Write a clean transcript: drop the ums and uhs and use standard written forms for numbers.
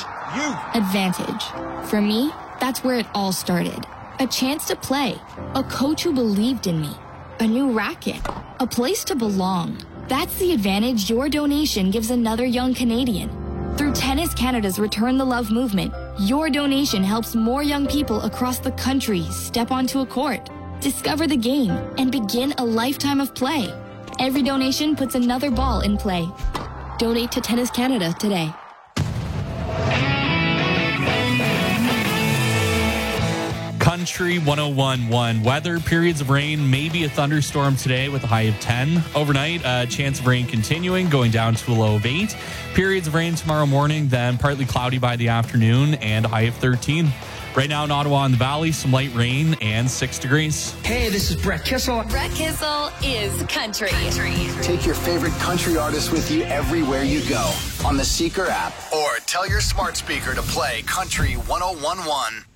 Advantage. For me, that's where it all started. A chance to play. A coach who believed in me. A new racket. A place to belong. That's the advantage your donation gives another young Canadian. Through Tennis Canada's Return the Love movement, your donation helps more young people across the country step onto a court, discover the game, and begin a lifetime of play. Every donation puts another ball in play. Donate to Tennis Canada today. Country 101.1. Weather, periods of rain, maybe a thunderstorm today with a high of 10. Overnight, a chance of rain continuing, going down to a low of 8. Periods of rain tomorrow morning, then partly cloudy by the afternoon and a high of 13. Right now in Ottawa and the Valley, some light rain and 6 degrees. Hey, this is Brett Kissel. Brett Kissel is country. Take your favorite country artist with you everywhere you go on the Seeker app or tell your smart speaker to play Country 101.1.